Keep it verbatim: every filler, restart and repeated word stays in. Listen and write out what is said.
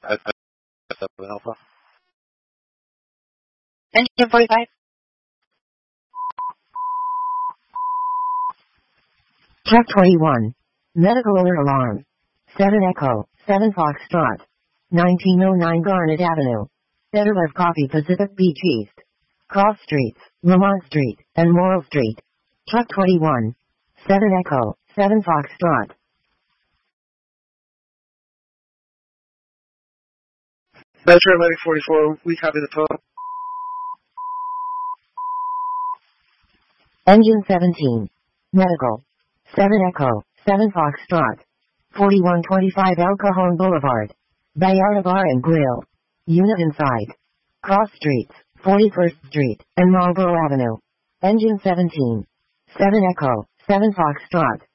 Uh, seven Alpha. Engine forty-five. Truck twenty-one. Medical alert alarm. seven Echo, seven Foxtrot. nineteen oh nine Garnet Avenue. Better Left Coffee Pacific Beach East. Cross Streets, Lamont Street, and Morrill Street. Truck twenty-one. seven Echo, seven Foxtrot. Metro Atlantic forty-four, we copy the call. Engine seventeen. Medical. seven Echo, seven Foxtrot. forty-one twenty-five El Cajon Boulevard. Vallarta Bar and Grill. Unit inside. Cross Streets, forty-first Street, and Marlboro Avenue. Engine seventeen. seven Echo, seven Foxtrot.